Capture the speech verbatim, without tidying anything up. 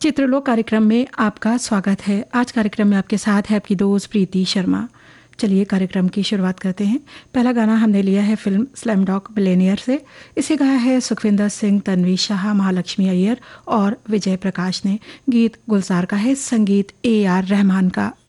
चित्रलोक कार्यक्रम में आपका स्वागत है। आज कार्यक्रम में आपके साथ है आपकी दोस्त प्रीति शर्मा। चलिए कार्यक्रम की शुरुआत करते हैं। पहला गाना हमने लिया है फिल्म स्लैमडॉग मिलियनेयर से। इसे गाया है सुखविंदर सिंह, तन्वी शाह, महालक्ष्मी अय्यर और विजय प्रकाश ने। गीत गुलजार का है, संगीत ए आर रहमान का।